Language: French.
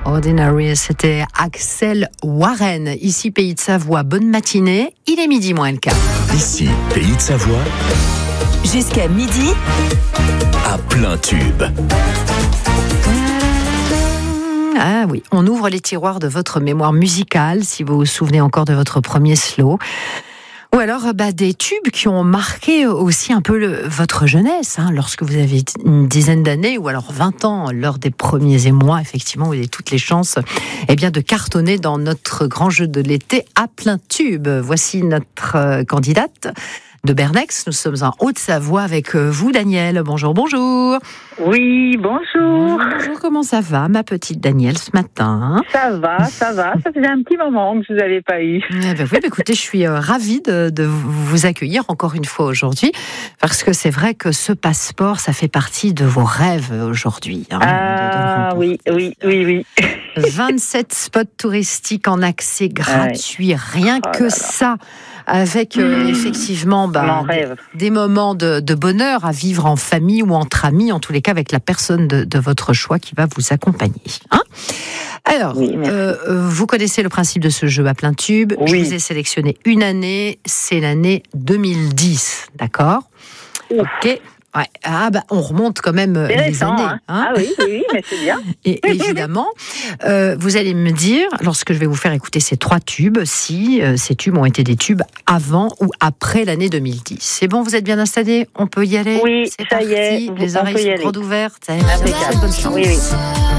Ordinary, c'était Axel Warren. Ici, Pays de Savoie, bonne matinée. Il est midi moins le quart. Ici, Pays de Savoie. Jusqu'à midi. À plein tube. Ah oui, on ouvre les tiroirs de votre mémoire musicale, si vous vous souvenez encore de votre premier slow. Ou alors des tubes qui ont marqué aussi un peu votre jeunesse, lorsque vous avez une dizaine d'années ou alors 20 ans, lors des premiers émois, effectivement, vous avez toutes les chances de cartonner dans notre grand jeu de l'été à plein tube. Voici notre candidate de Bernex. Nous sommes en Haute-Savoie avec vous, Danielle. Bonjour, bonjour. Oui, bonjour. Bonjour, comment ça va, ma petite Danielle, ce matin? Ça va. Ça faisait un petit moment que je ne vous avais pas eu. Écoutez, je suis ravie de vous accueillir encore une fois aujourd'hui, parce que c'est vrai que ce passeport, ça fait partie de vos rêves aujourd'hui. Oui. 27 spots touristiques en accès gratuit, rien que ça, avec effectivement des moments de bonheur à vivre en famille ou entre amis, en tous les cas avec la personne de votre choix qui va vous accompagner. Alors, vous connaissez le principe de ce jeu à plein tube. Oui. Je vous ai sélectionné une année, c'est l'année 2010, d'accord? Ok. Ouais. On remonte quand même les années. Oui, mais c'est bien. Et évidemment, vous allez me dire, lorsque je vais vous faire écouter ces 3 tubes, si ces tubes ont été des tubes avant ou après l'année 2010. C'est bon, vous êtes bien installés? On peut y aller? Oui, c'est ça parti. y est. Les oreilles sont grandes ouvertes. Impeccable. Bonne chance. Oui.